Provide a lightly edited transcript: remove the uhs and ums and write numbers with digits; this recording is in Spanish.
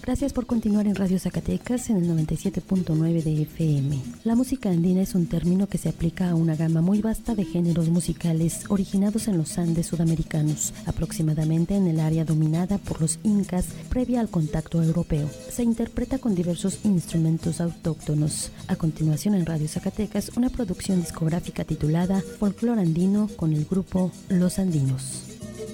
Gracias por continuar en Radio Zacatecas en el 97.9 de FM. La música andina es un término que se aplica a una gama muy vasta de géneros musicales originados en los Andes sudamericanos, aproximadamente en el área dominada por los incas previa al contacto europeo. Se interpreta con diversos instrumentos autóctonos. A continuación en Radio Zacatecas, una producción discográfica titulada Folclor Andino con el grupo Los Andinos.